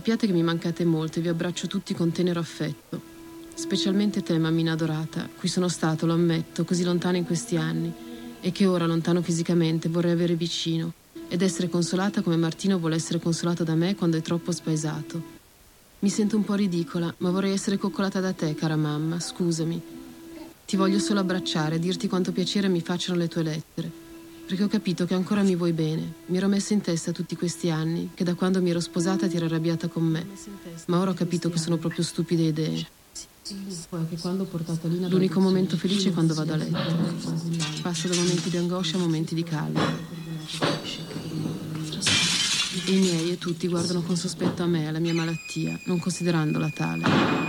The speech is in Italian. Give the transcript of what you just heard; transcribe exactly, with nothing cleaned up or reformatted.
Sappiate che mi mancate molto e vi abbraccio tutti con tenero affetto. Specialmente te, mammina adorata, cui sono stato, lo ammetto, così lontano in questi anni e che ora, lontano fisicamente, vorrei avere vicino ed essere consolata come Martino vuole essere consolato da me quando è troppo spaesato. Mi sento un po' ridicola, ma vorrei essere coccolata da te, cara mamma, scusami. Ti voglio solo abbracciare e dirti quanto piacere mi facciano le tue lettere, perché ho capito che ancora mi vuoi bene. Mi ero messa in testa tutti questi anni che da quando mi ero sposata ti eri arrabbiata con me, ma ora ho capito che sono proprio stupide idee. L'unico momento felice è quando vado a letto. Passo da momenti di angoscia a momenti di calma. E i miei e tutti guardano con sospetto a me, alla mia malattia, non considerandola tale.